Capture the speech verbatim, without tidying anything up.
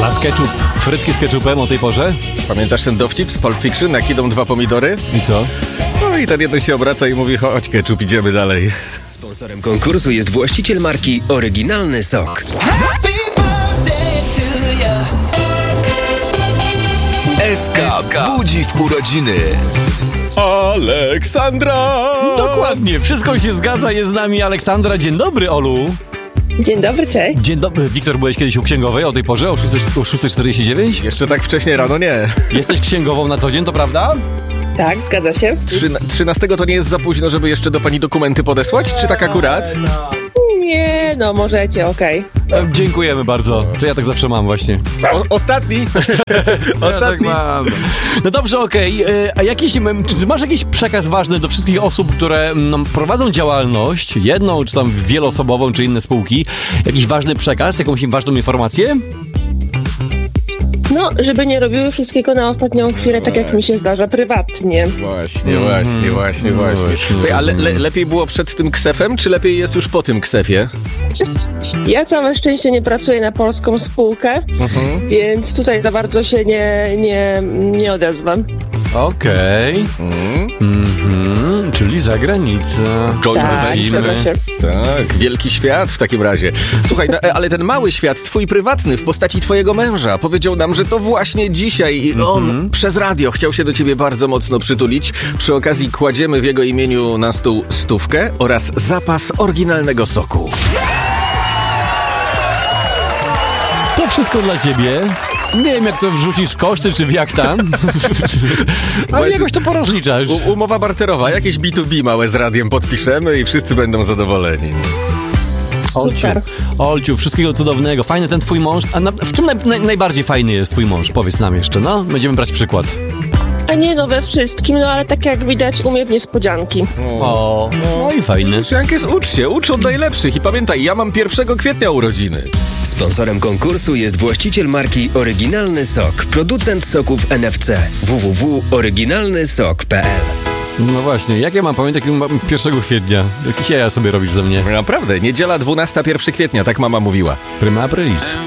A z ketchup, frytki z ketchupem o tej porze? Pamiętasz ten dowcip z Pulp Fiction, jak idą dwa pomidory? I co? No i ten jeden się obraca i mówi, chodź ketchup, idziemy dalej. Sponsorem konkursu jest właściciel marki Oryginalny Sok. S K budzi w urodziny. Aleksandra! Dokładnie, wszystko się zgadza, jest z nami Aleksandra. Dzień dobry, Olu. Dzień dobry, cześć. Dzień dobry. Wiktor, byłeś kiedyś u księgowej o tej porze, o szósta czterdzieści dziewięć? Jeszcze tak wcześnie rano nie. Jesteś księgową na co dzień, to prawda? Tak, zgadza się. trzynastego to nie jest za późno, żeby jeszcze do pani dokumenty podesłać? Czy tak akurat? Nie, no możecie, okej. E, Dziękujemy bardzo. To ja tak zawsze mam właśnie. O, ostatni! Ostatni! No dobrze, okej. E, A jakiś, m, czy ty masz jakiś przekaz ważny do wszystkich osób, które no, prowadzą działalność, jedną, czy tam wieloosobową, czy inne spółki? Jakiś ważny przekaz, jakąś im ważną informację? No, żeby nie robiły wszystkiego na ostatnią chwilę, tak jak mi się zdarza prywatnie. Właśnie, właśnie, właśnie, właśnie. Słuchaj, ale le, lepiej było przed tym ksefem, czy lepiej jest już po tym ksefie? Ja całe szczęście nie pracuję na polską spółkę, Mhm. więc tutaj za bardzo się nie, nie, nie odezwam. Okej. Mm. Mhm, czyli zagranica. Joint Tak, venture. zgadza się. Tak, wielki świat w takim razie. Słuchaj, no, ale ten mały świat, twój prywatny, w postaci twojego męża, powiedział nam, że to właśnie dzisiaj on Mhm. przez radio chciał się do ciebie bardzo mocno przytulić. Przy okazji kładziemy w jego imieniu na stół stówkę oraz zapas oryginalnego soku. To wszystko dla ciebie. Nie wiem, jak to wrzucisz w koszty, czy w jak tam. Ale Właśnie- jakoś to porozliczasz. U- umowa barterowa, jakieś B dwa B małe z radiem podpiszemy i wszyscy będą zadowoleni. Olciu, Super. Olciu, wszystkiego cudownego. Fajny ten twój mąż. A na, w czym naj, naj, najbardziej fajny jest twój mąż? Powiedz nam jeszcze, no. Będziemy brać przykład. A nie no we wszystkim, no ale tak jak widać umie w niespodzianki. O, no i fajny. Jankes, ucz się, ucz od najlepszych i pamiętaj, ja mam pierwszego kwietnia urodziny. Sponsorem konkursu jest właściciel marki Oryginalny Sok, producent soków N F C. w w w kropka oryginalny sok kropka p l. No właśnie, jak ja mam pamiętać, jak mam pierwszego kwietnia? Jakieś jaja sobie robisz ze mnie. Naprawdę, niedziela dwunastego pierwszego kwietnia, tak mama mówiła. Prima aprilis.